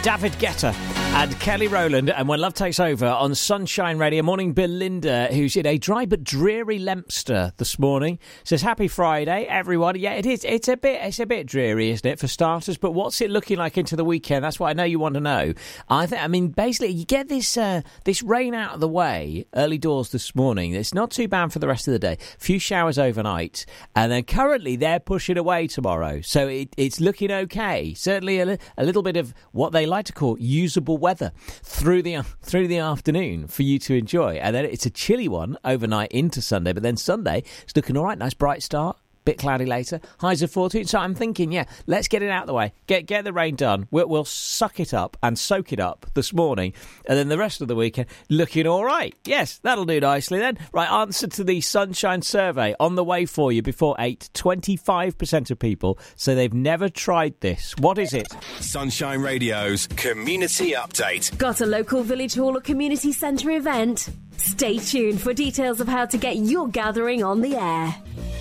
David Guetta and Kelly Rowland, and When Love Takes Over on Sunshine Radio. Morning, Belinda, who's in a dry but dreary Leominster this morning, says happy Friday, everyone. Yeah, it is. It's a bit dreary, isn't it, for starters? But what's it looking like into the weekend? That's what I know you want to know. I mean, basically, you get this rain out of the way early doors this morning. It's not too bad for the rest of the day. A few showers overnight, and then currently they're pushing away tomorrow, so it's looking okay. Certainly a little bit of what they like to call usable weather through the afternoon for you to enjoy, and then it's a chilly one overnight into Sunday, but then Sunday it's looking all right. Nice bright start. Bit cloudy later, highs of 14. So I'm thinking, yeah, let's get it out of the way. Get the rain done. We'll suck it up and soak it up this morning, and then the rest of the weekend looking all right. Yes, that'll do nicely then. Right, answer to the Sunshine Survey on the way for you before 8. 25% of people say they've never tried this. What is it? Sunshine Radio's Community Update. Got a local village hall or community centre event? Stay tuned for details of how to get your gathering on the air.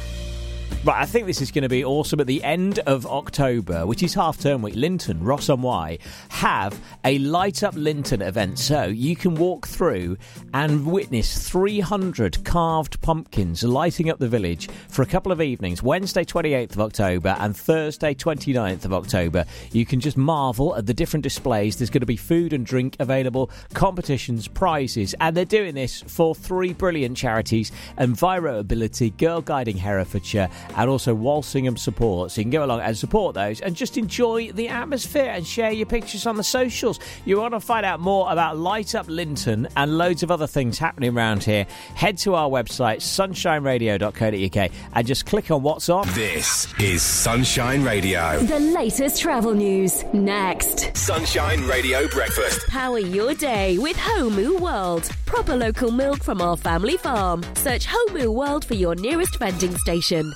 Right, I think this is going to be awesome. At the end of October, which is half-term week, Linton, Ross-on-Wye, have a light-up Linton event. So you can walk through and witness 300 carved pumpkins lighting up the village for a couple of evenings, Wednesday 28th of October and Thursday 29th of October. You can just marvel at the different displays. There's going to be food and drink available, competitions, prizes, and they're doing this for 3 brilliant charities: Enviroability, Girl Guiding Herefordshire, and also Walsingham Support. So you can go along and support those and just enjoy the atmosphere and share your pictures on the socials. You want to find out more about Light Up Linton and loads of other things happening around here, head to our website, sunshineradio.co.uk, and just click on what's on. This is Sunshine Radio. The latest travel news, next. Sunshine Radio Breakfast. Power your day with Homu World. Proper local milk from our family farm. Search Homu World for your nearest vending station.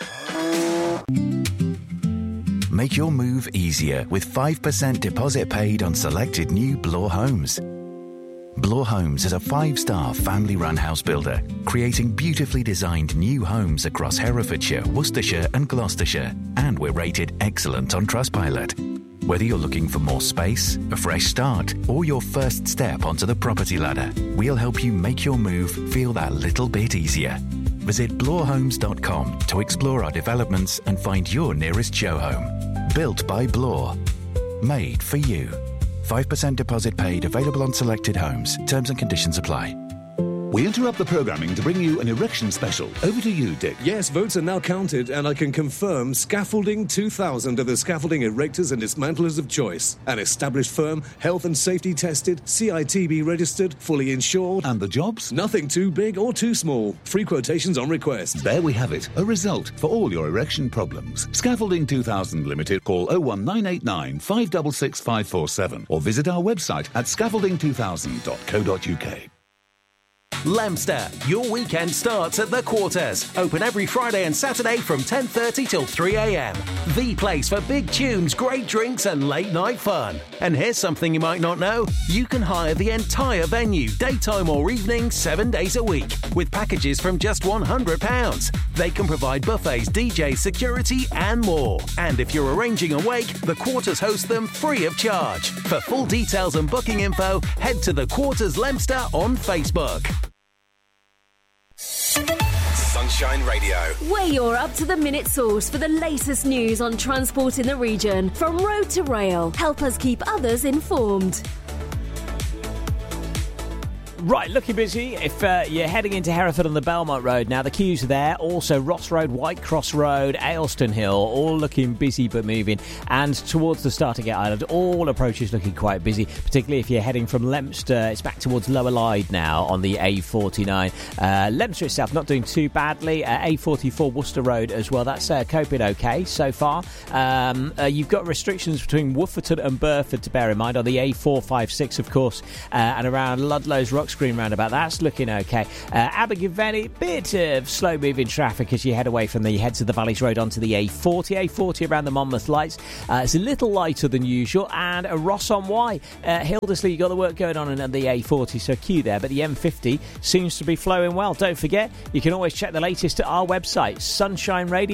Make your move easier with 5% deposit paid on selected new Bloor homes. Bloor Homes is a 5-star family-run house builder, creating beautifully designed new homes across Herefordshire, Worcestershire and Gloucestershire, and we're rated excellent on Trustpilot. Whether you're looking for more space, a fresh start, or your first step onto the property ladder, we'll help you make your move feel that little bit easier. Visit bloorhomes.com to explore our developments and find your nearest show home. Built by Bloor. Made for you. 5% deposit paid, available on selected homes. Terms and conditions apply. We interrupt the programming to bring you an erection special. Over to you, Dick. Yes, votes are now counted, and I can confirm Scaffolding 2000 are the scaffolding erectors and dismantlers of choice. An established firm, health and safety tested, CITB registered, fully insured. And the jobs? Nothing too big or too small. Free quotations on request. There we have it. A result for all your erection problems. Scaffolding 2000 Limited. Call 01989 566 547 or visit our website at scaffolding2000.co.uk. Leominster, your weekend starts at The Quarters. Open every Friday and Saturday from 10:30 till 3 a.m. The place for big tunes, great drinks and late night fun. And here's something you might not know. You can hire the entire venue, daytime or evening, 7 days a week, with packages from just £100. They can provide buffets, DJs, security and more. And if you're arranging a wake, The Quarters host them free of charge. For full details and booking info, head to The Quarters Leominster on Facebook. Sunshine Radio. We're your up-to-the-minute source for the latest news on transport in the region, from road to rail. Help us keep others informed. Right, looking busy. If you're heading into Hereford on the Belmont Road now, the queues are there. Also, Ross Road, Whitecross Road, Ayleston Hill, all looking busy but moving. And towards the Startergate Island, all approaches looking quite busy, particularly if you're heading from Leominster. It's back towards Lower Lyde now on the A49. Leominster itself not doing too badly. A44 Worcester Road as well. That's coping okay so far. You've got restrictions between Wooferton and Burford to bear in mind on the A456, of course, and around Ludlow's Rocks Green roundabout. That's looking okay. Abergavenny, bit of slow moving traffic as you head away from the heads of the Valleys Road onto the A40 around the Monmouth Lights. It's a little lighter than usual. And Ross-on-Wye, Hildersley, you got the work going on the A40, so queue there, but the M50 seems to be flowing well. Don't forget, you can always check the latest at our website, Sunshine Radio.